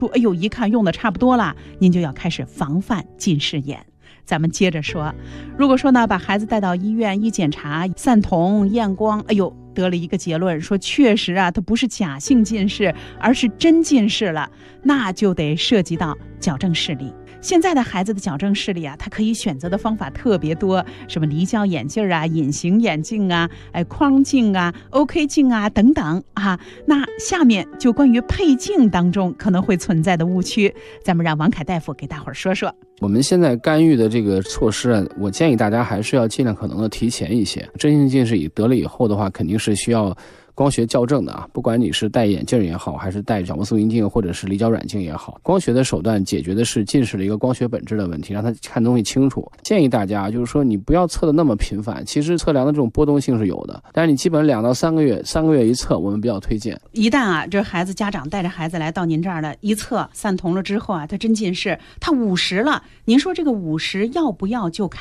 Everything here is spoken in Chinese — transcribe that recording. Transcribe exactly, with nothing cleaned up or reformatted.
哎呦，一看用的差不多了，您就要开始防范近视眼。咱们接着说，如果说呢，把孩子带到医院一检查，散瞳、验光，哎呦，得了一个结论，说确实啊，它不是假性近视，而是真近视了，那就得涉及到矫正视力。现在的孩子的矫正视力啊，他可以选择的方法特别多，什么离焦眼镜啊、隐形眼镜啊、哎框镜啊、OK 镜啊等等啊。那下面就关于配镜当中可能会存在的误区，咱们让王凯大夫给大伙儿说说。 我们现在干预的这个措施啊，我建议大家还是要尽量可能的提前一些。真性近视以得了以后的话，肯定是需要光学校正的啊，不管你是戴眼镜也好，还是戴角膜塑形镜或者是离焦软镜也好，光学的手段解决的是近视的一个光学本质的问题，让他看东西清楚。建议大家就是说，你不要测的那么频繁，其实测量的这种波动性是有的，但是你基本两到三个月，三个月一测，我们比较推荐。 一旦啊，这孩子家长带着孩子来到您这儿了，一测散瞳了之后啊，他真近视，他五十了，您说这个五十要不要就开